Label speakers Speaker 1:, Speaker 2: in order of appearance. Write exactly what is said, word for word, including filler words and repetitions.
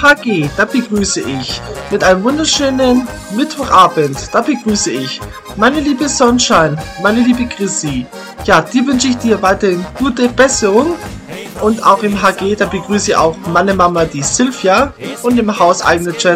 Speaker 1: H G, da begrüße ich mit einem wunderschönen Mittwochabend, da begrüße ich meine liebe Sonnenschein, meine liebe Chrissy. Ja, die wünsche ich dir weiterhin gute Besserung. Und auch im H G, da begrüße ich auch meine Mama, die Sylvia. Und im hauseigenen Chat,